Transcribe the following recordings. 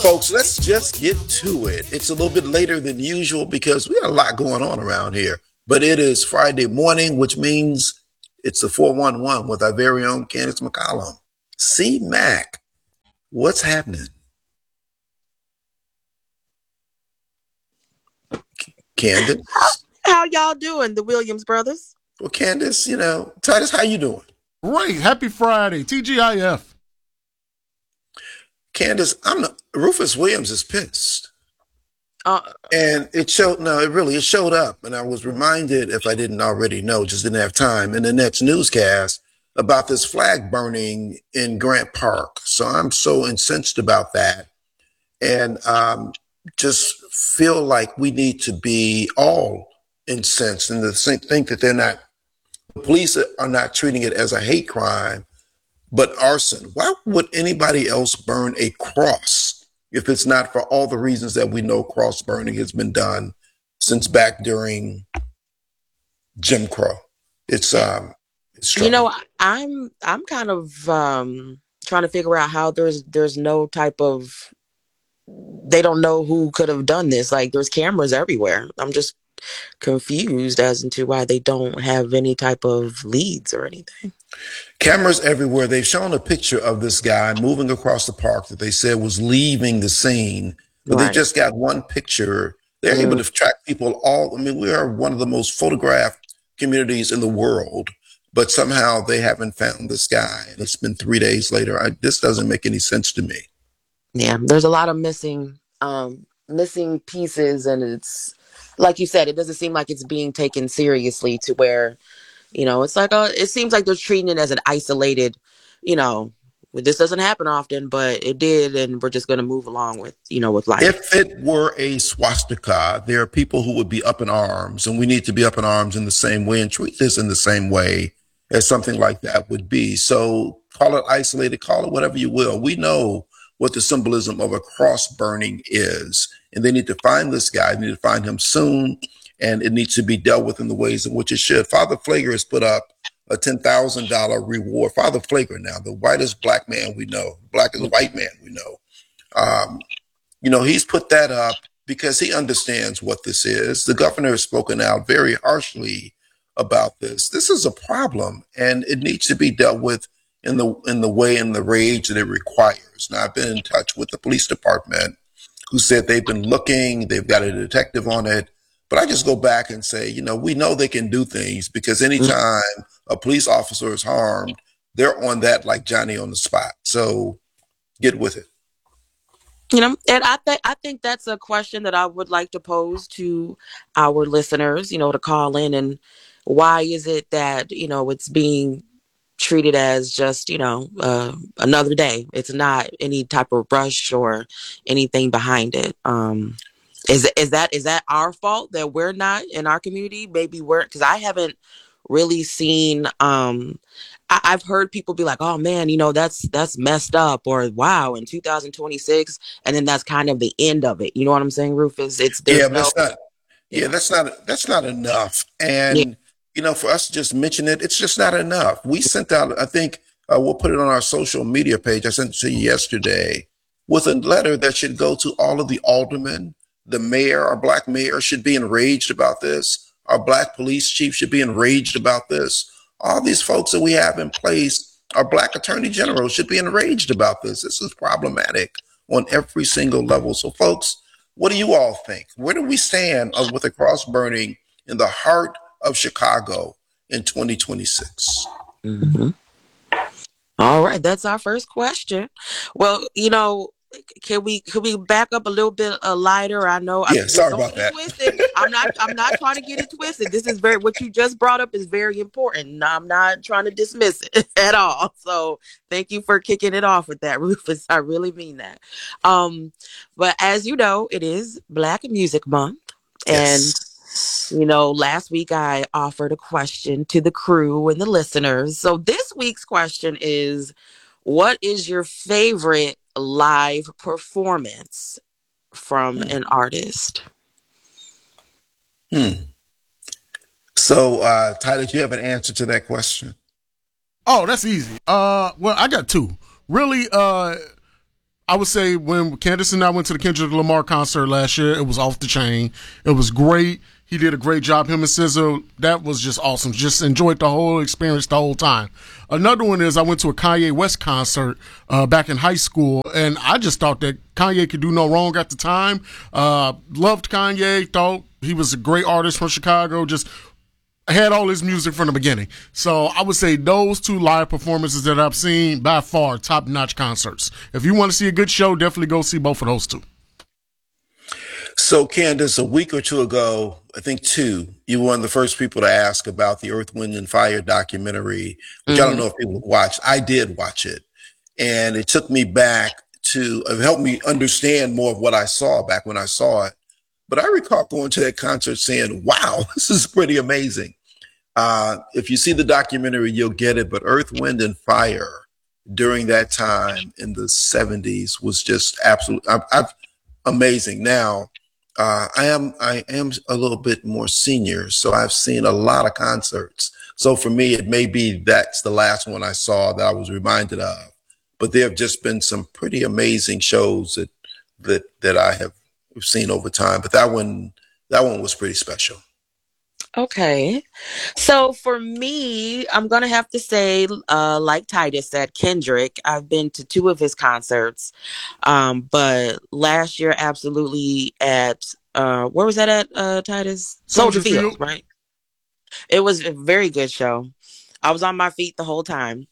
Folks, let's just get to it. It's a little bit later than usual because we got a lot going on around here. But it is Friday morning, which means it's the 411 with our very own Candace McCollum. C Mac, what's happening? Candace? How y'all doing, the Williams brothers? Well, Candace, Titus, how you doing? Great. Happy Friday. TGIF. Candace, Rufus Williams is pissed. Uh, And it showed, no, it showed up. And I was reminded, if I didn't already know, just didn't have time, in the next newscast about this flag burning in Grant Park. So I'm so incensed about that. And just feel like we need to be all incensed and to think that the police are not treating it as a hate crime, but arson. Why would anybody else burn a cross if it's not for all the reasons that we know cross burning has been done since back during Jim Crow? It's you know, troubling. I'm kind of trying to figure out how there's no type of, they don't know who could have done this. Like there's cameras everywhere. I'm just confused as to why they don't have any type of leads or anything. Cameras everywhere. They've shown a picture of this guy moving across the park that they said was leaving the scene, but they Right. just got one picture. They're able Mm. to track people all. I mean, we are one of the most photographed communities in the world, but somehow they haven't found this guy. And it's been 3 days later. This doesn't make any sense to me. Yeah, there's a lot of missing pieces, and it's like you said, it doesn't seem like it's being taken seriously to where it's like it seems like they're treating it as an isolated, you know, this doesn't happen often, but it did, and we're just going to move along with life. If it were a swastika, there are people who would be up in arms, and we need to be up in arms in the same way and treat this in the same way as something like that would be. So call it isolated, call it whatever you will. We know what the symbolism of a cross burning is, and they need to find this guy. They need to find him soon, and it needs to be dealt with in the ways in which it should. Father Flager has put up a $10,000 reward. Father Flager, now the whitest black man we know, blackest white man we know. Um, he's put that up because he understands what this is. The governor has spoken out very harshly about this. This is a problem, and it needs to be dealt with in the way and the rage that it requires. Now, I've been in touch with the police department, who said they've been looking, they've got a detective on it. But I just go back and say, we know they can do things because anytime a police officer is harmed, they're on that like Johnny on the spot. So get with it. And I think that's a question that I would like to pose to our listeners, to call in, and why is it that it's being treated as just another day? It's not any type of rush or anything behind it. Is that our fault that we're not in our community? Maybe we're, because I haven't really seen. I've heard people be like, "Oh man, that's messed up," or "Wow, in 2026," and then that's kind of the end of it. You know what I'm saying, Rufus? It's Yeah, there's but no, that's not. Yeah, yeah, that's not enough. yeah. And for us to just mention it, it's just not enough. We sent out. I think we'll put it on our social media page. I sent it to you yesterday with a letter that should go to all of the aldermen. The mayor, our black mayor, should be enraged about this. Our black police chief should be enraged about this. All these folks that we have in place, our black attorney general should be enraged about this. This is problematic on every single level. So, folks, what do you all think? Where do we stand with the cross burning in the heart of Chicago in 2026? hmm All right, that's our first question. Well, can we back up a little bit lighter? I know. Yeah, sorry Don't about get it that. twisted. I'm not trying to get it twisted. This is very, what you just brought up is very important. I'm not trying to dismiss it at all. So thank you for kicking it off with that, Rufus. I really mean that. Um, but as you know, it is Black Music Month, and Yes. last week I offered a question to the crew and the listeners. So this week's question is, what is your favorite live performance from Hmm. an artist? Hmm. So, Tyler, do you have an answer to that question? Oh, that's easy. Well, I got two. Really, I would say when Candace and I went to the Kendrick Lamar concert last year, it was off the chain. It was great. He did a great job. Him and SZA, that was just awesome. Just enjoyed the whole experience the whole time. Another one is I went to a Kanye West concert back in high school, and I just thought that Kanye could do no wrong at the time. Loved Kanye, thought he was a great artist from Chicago, just had all his music from the beginning. So I would say those two live performances that I've seen, by far, top-notch concerts. If you want to see a good show, definitely go see both of those two. So, Candace, a week or two ago, I think two, you were one of the first people to ask about the Earth, Wind, and Fire documentary, which I don't know if people watched. I did watch it. And it took me back to help me understand more of what I saw back when I saw it. But I recall going to that concert saying, wow, this is pretty amazing. If you see the documentary, you'll get it. But Earth, Wind, and Fire during that time in the 70s was just absolutely amazing. Now, I am a little bit more senior, so I've seen a lot of concerts. So for me, it may be that's the last one I saw that I was reminded of. But there have just been some pretty amazing shows that I have seen over time. But that one was pretty special. Okay. So for me, I'm going to have to say, like Titus said, Kendrick. I've been to two of his concerts. But last year, absolutely at, where was that at, Titus? Soldier Field, right? It was a very good show. I was on my feet the whole time.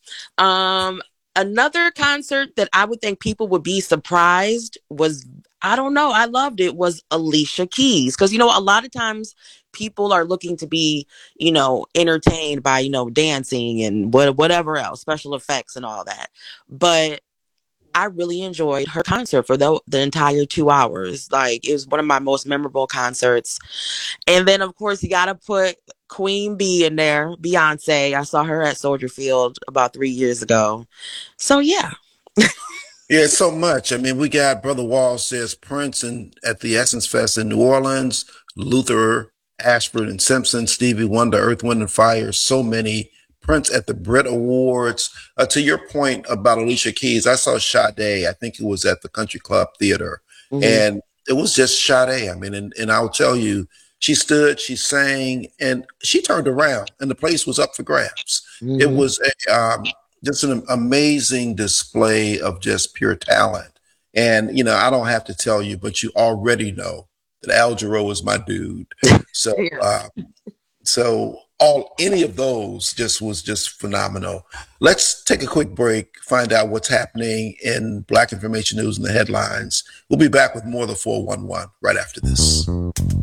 Another concert that I would think people would be surprised was, I don't know, I loved it, was Alicia Keys. Because, a lot of times people are looking to be, entertained by, dancing and whatever else, special effects and all that. But I really enjoyed her concert for the entire 2 hours. Like, it was one of my most memorable concerts. And then, of course, you got to put Queen Bee in there, Beyonce. I saw her at Soldier Field about 3 years ago. So, yeah. Yeah, so much. I mean, we got Brother Wall says Prince at the Essence Fest in New Orleans, Luther, Ashford and Simpson, Stevie Wonder, Earth, Wind and Fire, so many. Prince at the Brit Awards. To your point about Alicia Keys, I saw Sade. I think it was at the Country Club Theater. And it was just Sade. I mean, and I'll tell you, she stood, she sang, and she turned around, and the place was up for grabs. It was just an amazing display of just pure talent. And, I don't have to tell you, but you already know that Al Jarreau is my dude. So, any of those was just phenomenal. Let's take a quick break, find out what's happening in Black Information News and the headlines. We'll be back with more of the 411 right after this.